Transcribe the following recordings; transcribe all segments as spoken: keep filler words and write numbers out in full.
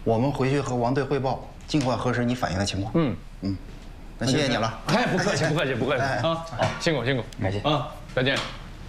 我们回去和王队汇报，尽快核实你反映的情况。嗯嗯，那谢谢你了。 哎，不客气，不客气，不客气啊！好，辛苦辛苦， 感谢啊，再见。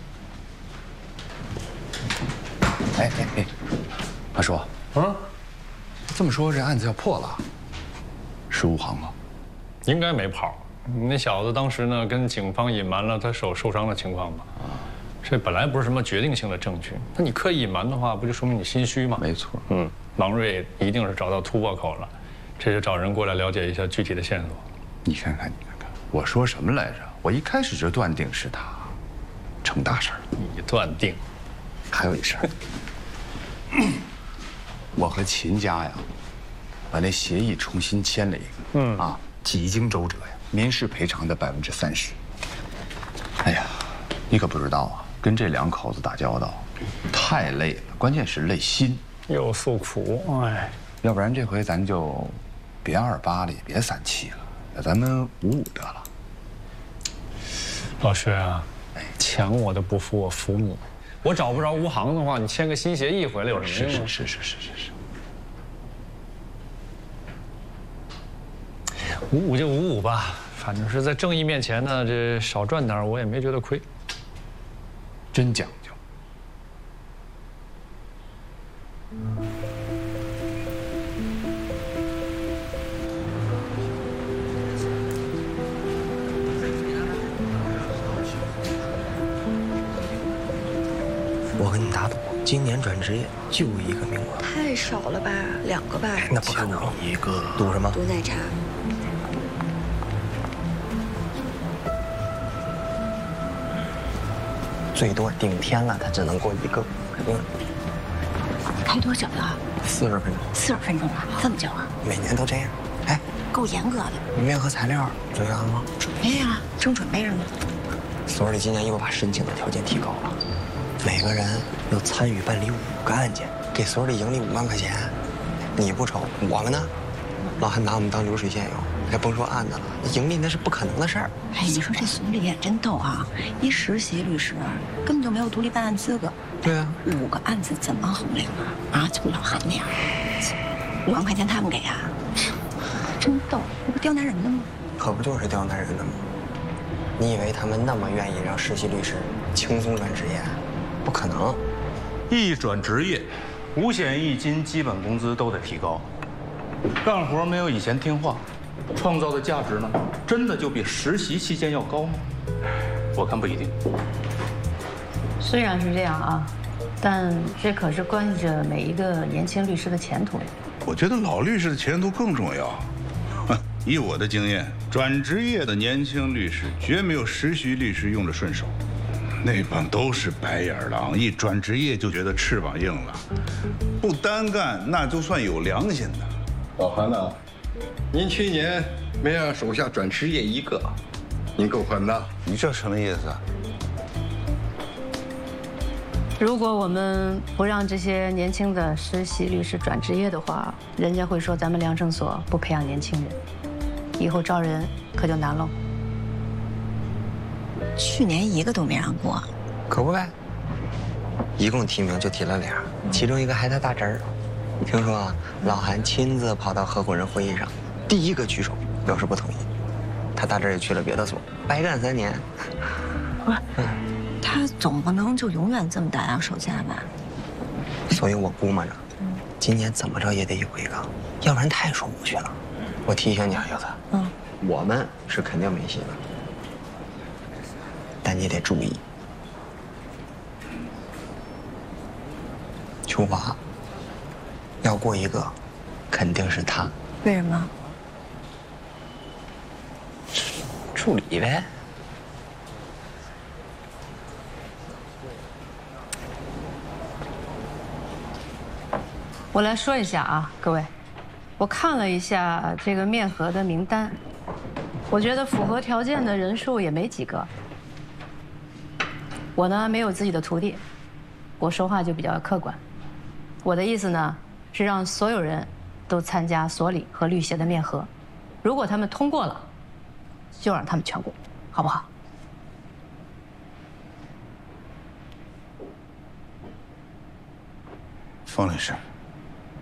哎哎哎，阿叔， 啊， 这么说这案子要破了，是吴航吗？ 应该没跑。那小子当时呢，跟警方隐瞒了他手受伤的情况嘛。这本来不是什么决定性的证据，那你刻意隐瞒的话，不就说明你心虚吗？ 没错。 嗯，王瑞一定是找到突破口了，这就找人过来了解一下具体的线索。 你看看，你看看，我说什么来着？我一开始就断定是他，成大事了。 你断定？ 还有一事儿，我和秦家呀，把那协议重新签了一个。嗯啊，几经周折呀，民事赔偿的百分之三十。哎呀，你可不知道啊，跟这两口子打交道，太累了，关键是累心。 又诉苦，哎， 要不然这回咱就别二八了，也别三七了，那咱们五五得了。 老薛啊，抢我的不服我服你。我找不着吴航的话，你签个新协议回来有什么用？ 是是是是是是。 五五就五五吧，反正是在正义面前呢，这少赚点我也没觉得亏。 真讲究。 我跟你打赌，今年转职业就一个名额。 太少了吧，两个吧。 那不可能， 一个。 赌什么？ 赌奶茶。 最多顶天了，他只能过一个，肯定。 开多久啊？ 四十分钟。 四十分钟啊，这么久啊？ 每年都这样。哎， 够严格的。 面和材料准备好了吗？ 准备啊，正准备着呢。 所里今年又把申请的条件提高了，每个人要参与办理五个案件，给所里盈利五万块钱。你不愁，我们呢？老韩拿我们当流水线用，还甭说案子了，盈利那是不可能的事儿。 哎，你说这所里也真逗啊！一实习律师根本就没有独立办案资格。 对啊， 五个案子怎么衡量啊？啊，就老韩那样，五万块钱他们给啊？真逗，这不刁难人的吗？ 可不就是刁难人的吗？你以为他们那么愿意让实习律师轻松转职业？不可能。 一转职业，五险一金基本工资都得提高。干活没有以前听话，创造的价值呢，真的就比实习期间要高吗？我看不一定。 虽然是这样啊，但这可是关系着每一个年轻律师的前途呀。 我觉得老律师的前途更重要。以我的经验，转职业的年轻律师绝没有实习律师用着顺手，那帮都是白眼狼，一转职业就觉得翅膀硬了，不单干那就算有良心的。 老韩呐，您去年没让手下转职业一个，您够狠的。 你这什么意思啊？ 如果我们不让这些年轻的实习律师转职业的话，人家会说咱们良政所不培养年轻人，以后招人可就难喽。 去年一个都没让过， 可不呗。一共提名就提了俩，其中一个还他大侄儿。听说啊，老韩亲自跑到合伙人会议上，第一个举手表示不同意。他大侄儿也去了别的所，白干三年。 不是，他总不能就永远这么大洋手下吧？ 所以我估摸着，今年怎么着也得有一个，要不然太说不去了。我提醒你啊，柚子，嗯，我们是肯定没戏的，但你得注意，秋华要过一个，肯定是他。 为什么？ 助理呗。 我来说一下啊，各位，我看了一下这个面核的名单，我觉得符合条件的人数也没几个。我呢没有自己的徒弟，我说话就比较客观。我的意思呢是让所有人都参加所里和律协的面核，如果他们通过了，就让他们全过，好不好？ 方律师。